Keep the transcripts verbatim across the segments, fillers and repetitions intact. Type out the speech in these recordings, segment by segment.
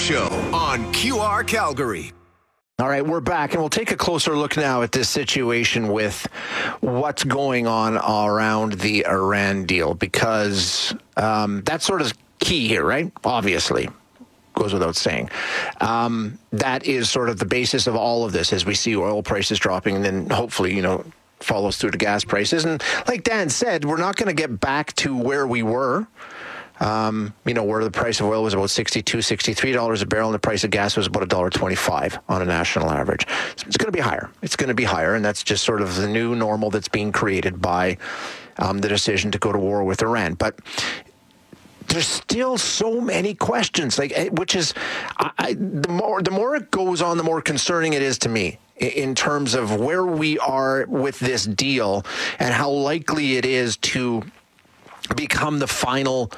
Show on Q R Calgary. All right, we're back, and we'll take a closer look now at this situation with what's going on around the Iran deal, because um, that's sort of key here, right? Obviously. Goes without saying. Um, that is sort of the basis of all of this as we see oil prices dropping, and then hopefully, you know, follows through to gas prices. And like Dan said, we're not going to get back to where we were. Um, you know, where the price of oil was about sixty-two, sixty-three dollars a barrel, and the price of gas was about one dollar twenty-five on a national average. So it's going to be higher. It's going to be higher, and that's just sort of the new normal that's being created by um, the decision to go to war with Iran. But there's still so many questions, like, which is, I, I, the more the more it goes on, the more concerning it is to me in terms of where we are with this deal and how likely it is to become the final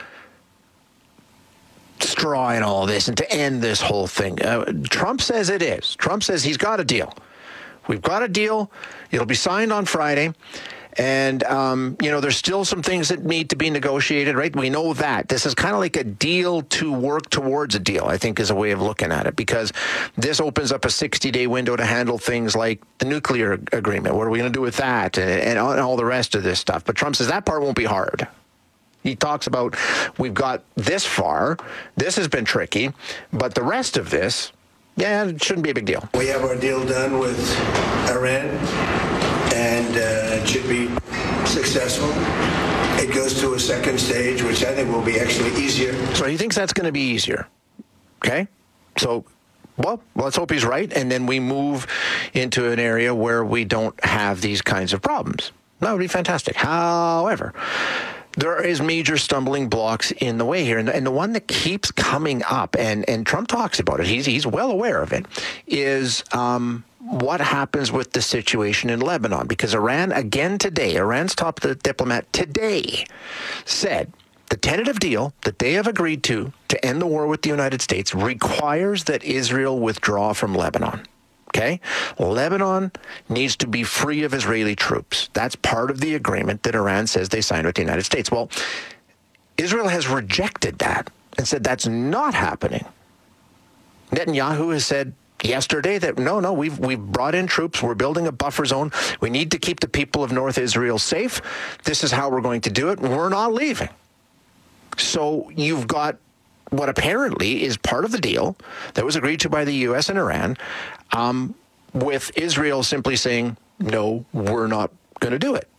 straw in all this and to end this whole thing. Uh, Trump says it is. Trump says he's got a deal. We've got a deal. It'll be signed on Friday. And, um, you know, there's still some things that need to be negotiated, right? We know that. This is kind of like a deal to work towards a deal, I think, is a way of looking at it, because this opens up a sixty-day window to handle things like the nuclear agreement. What are we going to do with that? And, and all the rest of this stuff. But Trump says that part won't be hard. He talks about, we've got this far, this has been tricky, but the rest of this, yeah, it shouldn't be a big deal. We have our deal done with Iran, and uh, it should be successful. It goes to a second stage, which I think will be actually easier. So he thinks that's going to be easier. Okay? So, well, let's hope he's right, and then we move into an area where we don't have these kinds of problems. That would be fantastic. However, there is major stumbling blocks in the way here. And the, and the one that keeps coming up, and, and Trump talks about it, he's, he's well aware of it, is um, what happens with the situation in Lebanon. Because Iran, again today, Iran's top diplomat today said the tentative deal that they have agreed to to end the war with the United States requires that Israel withdraw from Lebanon. Okay? Lebanon needs to be free of Israeli troops. That's part of the agreement that Iran says they signed with the United States. Well, Israel has rejected that and said that's not happening. Netanyahu has said yesterday that no, no, we've we've brought in troops. We're building a buffer zone. We need to keep the people of North Israel safe. This is how we're going to do it. We're not leaving. So you've got what apparently is part of the deal that was agreed to by the U S and Iran, um, with Israel simply saying, no, we're not going to do it.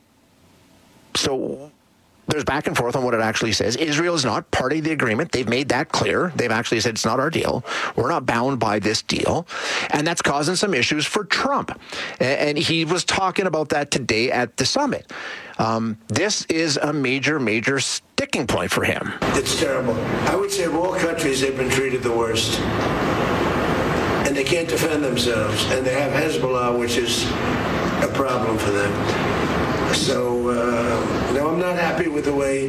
So there's back and forth on what it actually says. Israel is not part of the agreement. They've made that clear. They've actually said it's not our deal. We're not bound by this deal. And that's causing some issues for Trump. And he was talking about that today at the summit. Um, this is a major, major sticking point for him. It's terrible. I would say of all countries, they've been treated the worst. And they can't defend themselves. And they have Hezbollah, which is a problem for them. So, uh, no, I'm not happy with the way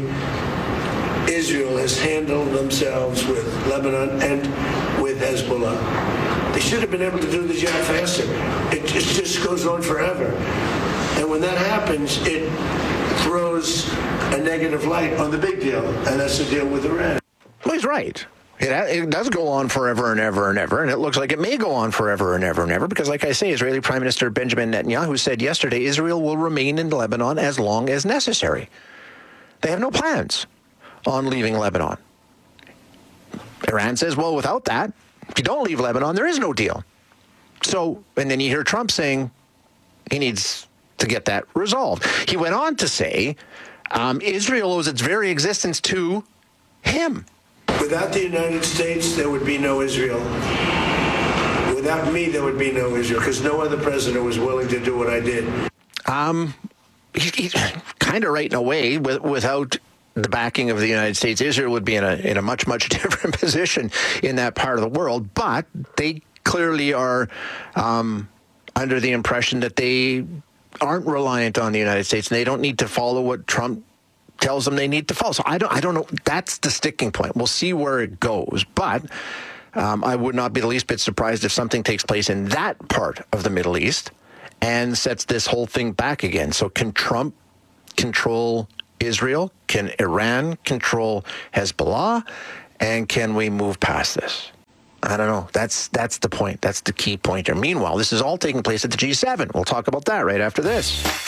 Israel has handled themselves with Lebanon and with Hezbollah. They should have been able to do the job faster. It, it just goes on forever. And when that happens, it throws a negative light on the big deal, and that's the deal with Iran. Well, he's right. It, it does go on forever and ever and ever, and it looks like it may go on forever and ever and ever, because like I say, Israeli Prime Minister Benjamin Netanyahu said yesterday Israel will remain in Lebanon as long as necessary. They have no plans on leaving Lebanon. Iran says, well, without that, if you don't leave Lebanon, there is no deal. So, and then you hear Trump saying he needs to get that resolved. He went on to say um, Israel owes its very existence to him. Without the United States, there would be no Israel. Without me, there would be no Israel, because no other president was willing to do what I did. Um, he, he's kind of right in a way. With, without the backing of the United States, Israel would be in a in a much, much different position in that part of the world. But they clearly are um, under the impression that they aren't reliant on the United States, and they don't need to follow what Trump tells them they need to follow. So I don't, I don't know. That's the sticking point. We'll see where it goes. But um, I would not be the least bit surprised if something takes place in that part of the Middle East and sets this whole thing back again. So can Trump control Israel? Can Iran control Hezbollah? And can we move past this? I don't know. That's that's the point. That's the key point here. Meanwhile, this is all taking place at the G seven. We'll talk about that right after this.